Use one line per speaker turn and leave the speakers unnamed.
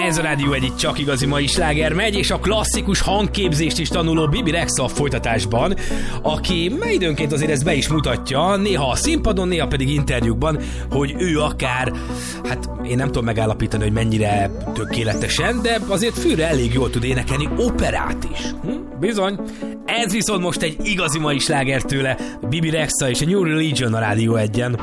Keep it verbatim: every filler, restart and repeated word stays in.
Ez a Rádió egy itt csak igazi mai sláger megy, és a klasszikus hangképzést is tanuló Bibi Rexha a folytatásban, aki időnként azért ezt be is mutatja, néha a színpadon, néha pedig interjúkban, hogy ő akár, hát én nem tudom megállapítani, hogy mennyire tökéletesen, de azért fülre elég jól tud énekelni operát is. Hm? Bizony. Ez viszont most egy igazi mai sláger tőle, Bibi Rexha és a New Religion a Rádió egyen.